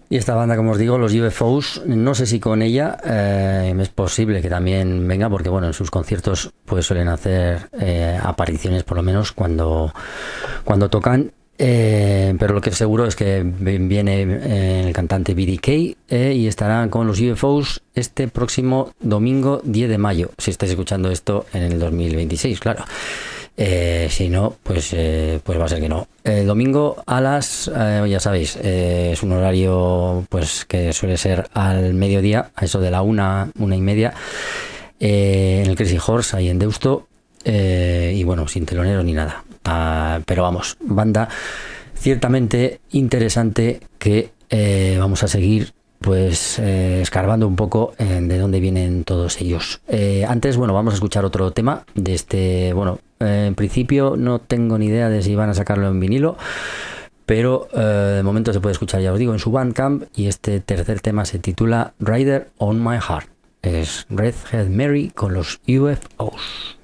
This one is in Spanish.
Y esta banda, como os digo, los UFOs, no sé si con ella es posible que también venga, porque bueno, en sus conciertos pues suelen hacer apariciones por lo menos cuando tocan. Pero lo que es seguro es que viene el cantante BDK y estará con los UFOs este próximo domingo 10 de mayo, si estáis escuchando esto en el 2026, claro. Si no, pues va a ser que no. El domingo a las, ya sabéis, es un horario pues que suele ser al mediodía, a eso de la 1:30, en el Crazy Horse, ahí en Deusto, y bueno, sin teloneros ni nada. Pero vamos, banda ciertamente interesante que vamos a seguir pues escarbando un poco de dónde vienen todos ellos. Antes, bueno, vamos a escuchar otro tema de este, bueno, en principio no tengo ni idea de si van a sacarlo en vinilo, pero de momento se puede escuchar, ya os digo, en su Bandcamp, y este tercer tema se titula Rider on My Heart. Es Redhead Mary con los UFOs.